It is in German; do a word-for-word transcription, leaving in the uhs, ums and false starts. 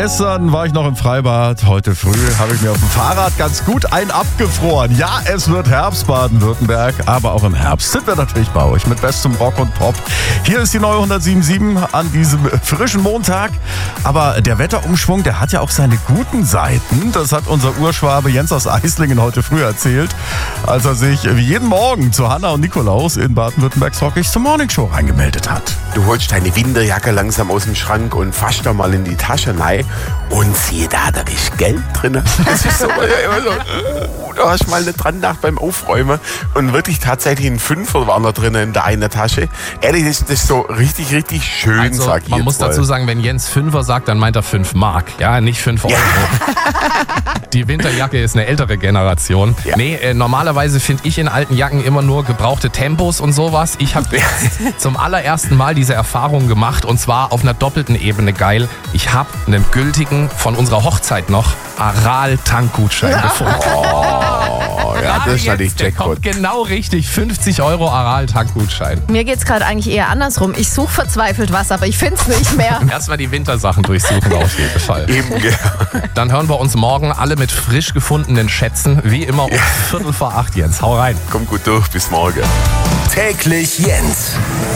Gestern war ich noch im Freibad, heute früh habe ich mir auf dem Fahrrad ganz gut ein abgefroren. Ja, es wird Herbst, Baden-Württemberg, aber auch im Herbst sind wir natürlich bei euch mit bestem Rock und Pop. Hier ist die neue hundertsieben Komma sieben an diesem frischen Montag. Aber der Wetterumschwung, der hat ja auch seine guten Seiten. Das hat unser Urschwabe Jens aus Eislingen heute früh erzählt, als er sich wie jeden Morgen zu Hanna und Nikolaus in Baden-Württembergs Rockig zur Morningshow reingemeldet hat. Du holst deine Winterjacke langsam aus dem Schrank und fasst da mal in die Tasche rein und siehe da, da ist Geld drin. Das ist so, immer so, da hast du mal nicht dran gedacht beim Aufräumen und wirklich tatsächlich ein Fünfer war da drin in der einen Tasche. Ehrlich, das, das ist so richtig, richtig schön, also, sag ich man jetzt muss mal. dazu sagen, wenn Jens Fünfer sagt, dann meint er fünf Mark, ja, nicht fünf Euro. Ja. Die Winterjacke ist eine ältere Generation. Ja. Nee, äh, normalerweise finde ich in alten Jacken immer nur gebrauchte Tempos und sowas. Ich habe zum allerersten Mal diese Erfahrung gemacht und zwar auf einer doppelten Ebene geil. Ich habe einen gültigen, von unserer Hochzeit noch, Aral-Tankgutschein gefunden. Oh, ja, das ist natürlich Der Jackpot. kommt genau richtig, fünfzig Euro Aral-Tankgutschein. Mir geht's gerade eigentlich eher andersrum. Ich suche verzweifelt was, aber ich find's nicht mehr. Erstmal die Wintersachen durchsuchen auf jeden Fall. Eben, ja. Dann hören wir uns morgen alle mit frisch gefundenen Schätzen, wie immer um Viertel vor acht, Jens. Hau rein. Komm gut durch, bis morgen. Täglich Jens.